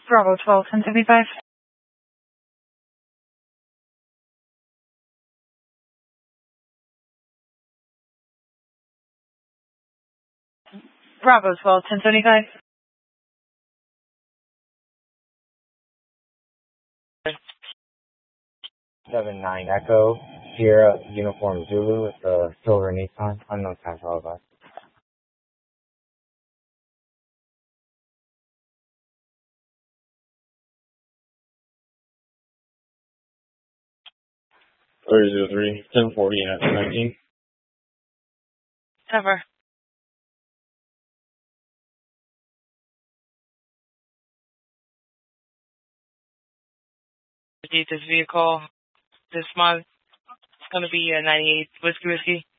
Bravo 12, 1075. Bravo 12, 1075. 79 Echo, Sierra Uniform Zulu with the silver Nissan, unknown pass all of us. Three zero three 1040 at 19. Cover. This vehicle this month. It's going to be a 98 Whiskey Whiskey.